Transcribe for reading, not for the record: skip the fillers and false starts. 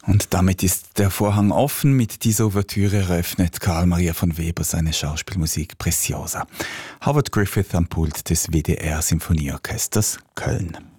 Und damit ist der Vorhang offen. Mit dieser Ouvertüre eröffnet Karl Maria von Weber seine Schauspielmusik Preciosa. Howard Griffith am Pult des WDR Symphonieorchesters Köln.